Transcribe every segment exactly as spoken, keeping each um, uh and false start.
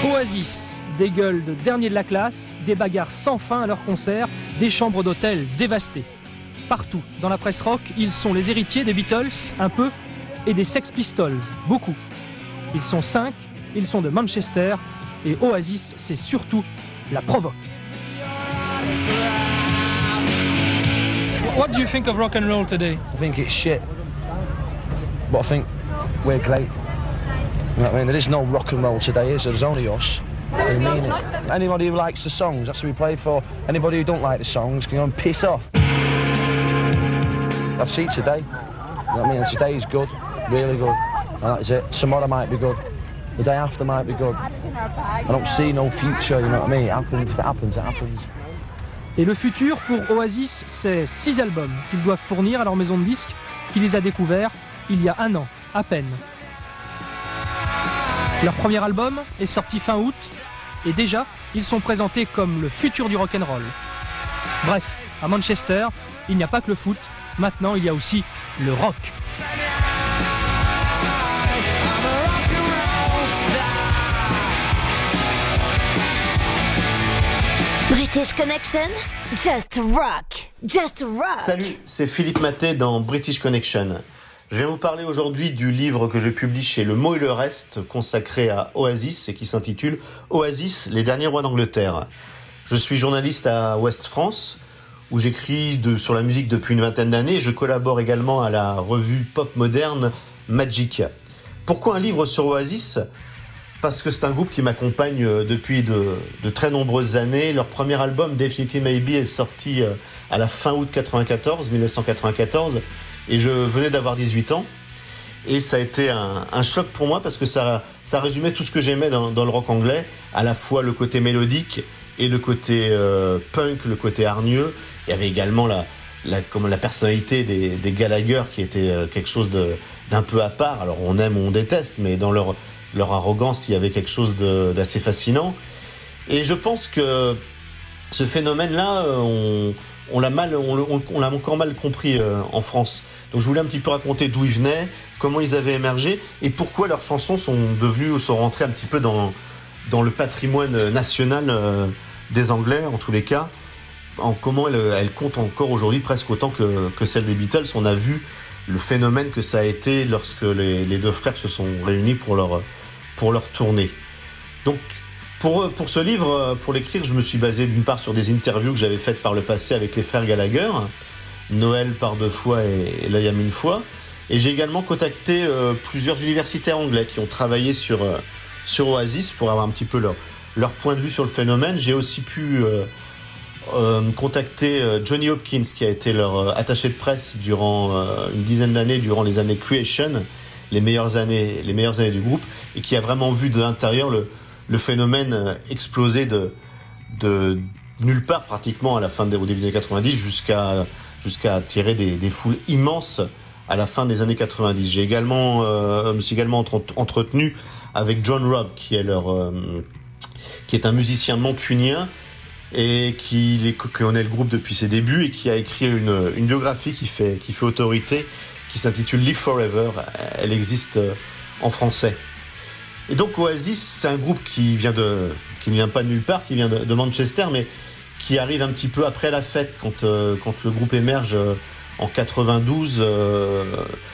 Oasis, des gueules de dernier de la classe, des bagarres sans fin à leurs concerts, des chambres d'hôtel dévastées. Partout, dans la presse rock, ils sont les héritiers des Beatles, un peu, et des Sex Pistols, beaucoup. Ils sont cinq, ils sont de Manchester, et Oasis, c'est surtout la provoque. What do you think of rock and roll today? I think it's shit, but I think we're great. You know what I mean? There is no rock and roll today, is there? There's only us. I mean it. Anybody who likes the songs, that's who we play for. Anybody who don't like the songs can go and piss off. I see today. You know what I mean? Today is good, really good. And that is it. Tomorrow might be good. The day after might be good. I don't see no future, you know what I mean? It happens, if it happens, it happens. Et le futur pour Oasis, c'est six albums qu'ils doivent fournir à leur maison de disques qui les a découverts il y a un an, à peine. Leur premier album est sorti fin août et déjà, ils sont présentés comme le futur du rock'n'roll. Bref, à Manchester, il n'y a pas que le foot, maintenant il y a aussi le rock. British Connection, just rock, just rock. Salut, c'est Philippe Maté dans British Connection. Je viens vous parler aujourd'hui du livre que je publie chez Le Mot et le Reste, consacré à Oasis et qui s'intitule Oasis, les derniers rois d'Angleterre. Je suis journaliste à Ouest France, où j'écris de, sur la musique depuis une vingtaine d'années. Je collabore également à la revue pop moderne Magic. Pourquoi un livre sur Oasis ? Parce que c'est un groupe qui m'accompagne depuis de, de très nombreuses années. Leur premier album, Definitely Maybe, est sorti à la fin août quatre-vingt-quatorze, dix-neuf cent quatre-vingt-quatorze, et je venais d'avoir dix-huit ans. Et ça a été un, un choc pour moi parce que ça, ça résumait tout ce que j'aimais dans, dans le rock anglais, à la fois le côté mélodique et le côté euh, punk, le côté hargneux. Il y avait également la, la, comme la personnalité des, des Gallagher qui était euh, quelque chose de, d'un peu à part. Alors on aime ou on déteste, mais dans leur leur arrogance, il y avait quelque chose de, d'assez fascinant. Et je pense que ce phénomène-là, on, on, l'a, mal, on, on l'a encore mal compris euh, en France. Donc je voulais un petit peu raconter d'où ils venaient, comment ils avaient émergé, et pourquoi leurs chansons sont devenues ou sont rentrées un petit peu dans, dans le patrimoine national euh, des Anglais, en tous les cas. En comment elles, elles comptent encore aujourd'hui presque autant que, que celles des Beatles. On a vu le phénomène que ça a été lorsque les, les deux frères se sont réunis pour leur... pour leur tournée. Donc, pour, pour ce livre, pour l'écrire, je me suis basé d'une part sur des interviews que j'avais faites par le passé avec les frères Gallagher, Noël par deux fois et, et Liam une fois. Et j'ai également contacté euh, plusieurs universitaires anglais qui ont travaillé sur, euh, sur Oasis pour avoir un petit peu leur, leur point de vue sur le phénomène. J'ai aussi pu euh, euh, contacter euh, Johnny Hopkins, qui a été leur euh, attaché de presse durant euh, une dizaine d'années, durant les années Creation, les meilleures années, les meilleures années du groupe, et qui a vraiment vu de l'intérieur le, le phénomène exploser de, de nulle part pratiquement à la fin des, au début des années quatre-vingt-dix jusqu'à, jusqu'à attirer des, des foules immenses à la fin des années quatre-vingt-dix. J'ai également, euh, me suis également entre, entretenu avec John Robb, qui est leur, euh, qui est un musicien mancunien et qui, les, qui connaît le groupe depuis ses débuts et qui a écrit une, une biographie qui fait, qui fait autorité, qui s'intitule Live Forever. Elle existe en français. Et donc Oasis, c'est un groupe qui vient de, qui ne vient pas de nulle part, qui vient de, de Manchester, mais qui arrive un petit peu après la fête, quand, euh, quand le groupe émerge euh, en quatre-vingt-douze. Euh,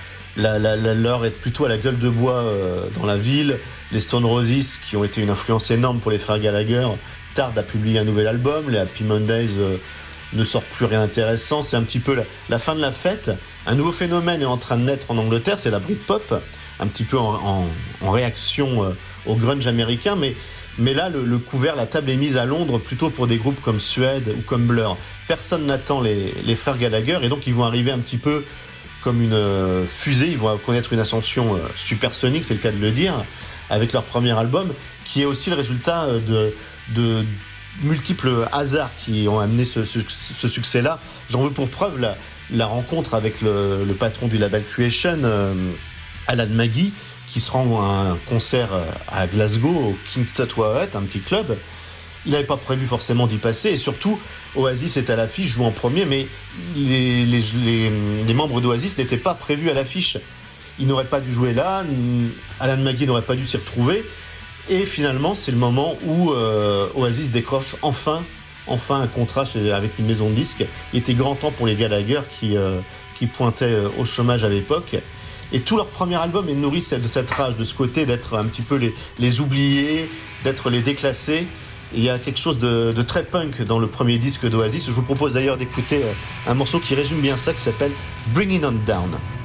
la, la, la, l'heure est plutôt à la gueule de bois euh, dans la ville. Les Stone Roses, qui ont été une influence énorme pour les frères Gallagher, tardent à publier un nouvel album. Les Happy Mondays euh, ne sortent plus rien d'intéressant. C'est un petit peu la, la fin de la fête. Un nouveau phénomène est en train de naître en Angleterre, c'est la Britpop, un petit peu en, en, en réaction euh, au grunge américain, mais, mais là, le, le couvert, la table est mise à Londres plutôt pour des groupes comme Suede ou comme Blur. Personne n'attend les, les frères Gallagher, et donc ils vont arriver un petit peu comme une euh, fusée, ils vont connaître une ascension euh, supersonique, c'est le cas de le dire, avec leur premier album, qui est aussi le résultat euh, de... de multiples hasards qui ont amené ce, ce, ce succès-là. J'en veux pour preuve la, la rencontre avec le, le patron du label Creation, euh, Alan Maggie, qui se rend à un concert à Glasgow, au King's Theatre Hut, un petit club. Il n'avait pas prévu forcément d'y passer, et surtout, Oasis est à l'affiche, joue en premier, mais les, les, les, les membres d'Oasis n'étaient pas prévus à l'affiche. Ils n'auraient pas dû jouer là, Alan Maggie n'aurait pas dû s'y retrouver. Et finalement, c'est le moment où euh, Oasis décroche enfin, enfin un contrat chez, avec une maison de disques. Il était grand temps pour les Gallagher qui, euh, qui pointaient au chômage à l'époque. Et tout leur premier album est nourri de cette rage, de ce côté d'être un petit peu les, les oubliés, d'être les déclassés. Et il y a quelque chose de, de très punk dans le premier disque d'Oasis. Je vous propose d'ailleurs d'écouter un morceau qui résume bien ça, qui s'appelle Bring It On Down.